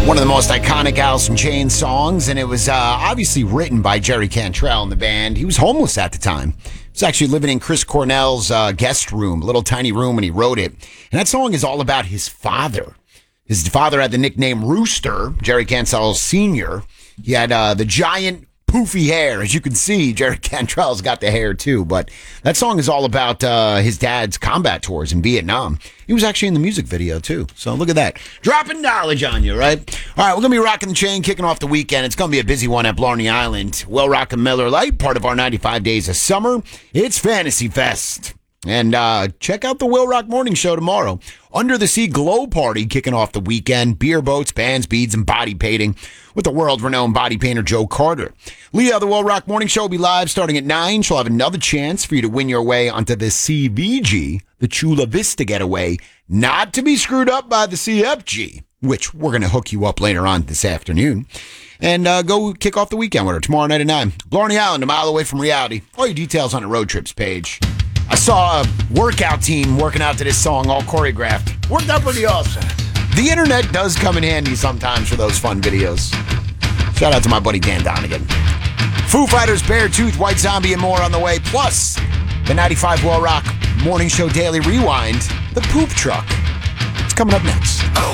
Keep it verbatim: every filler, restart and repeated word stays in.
One of the most iconic Alice in Chains songs, and it was uh, obviously written by Jerry Cantrell in the band. He was homeless at the time. He was actually living in Chris Cornell's uh, guest room, a little tiny room, when he wrote it. And that song is all about his father. His father had the nickname Rooster, Jerry Cantrell Senior He had uh, the giant poofy hair. As you can see, Jerry Cantrell's got the hair too. But that song is all about uh, his dad's combat tours in Vietnam. He was actually in the music video too. So look at that. Dropping knowledge on you, right? All right, we're going to be rocking the chain, kicking off the weekend. It's going to be a busy one at Blarney Island. Well, rocking Miller Lite, part of our ninety-five days of summer. It's Fantasy Fest. And uh, check out the Will Rock Morning Show tomorrow. Under the Sea Glow Party kicking off the weekend. Beer boats, bands, beads, and body painting with the world-renowned body painter Joe Carter. Leah, the Will Rock Morning Show will be live starting at nine. She'll have another chance for you to win your way onto the C V G, the Chula Vista Getaway, not to be screwed up by the C F G, which we're going to hook you up later on this afternoon. And uh, go kick off the weekend with her tomorrow night at nine. Blarney Island, a mile away from reality. All your details on the road trips page. I saw a workout team working out to this song, all choreographed. Worked out pretty awesome. The internet does come in handy sometimes for those fun videos. Shout out to my buddy Dan Donegan. Foo Fighters, Beartooth, White Zombie, and more on the way. Plus, the ninety-five Will Rock Morning Show Daily Rewind, the Poop Truck. It's coming up next. Oh.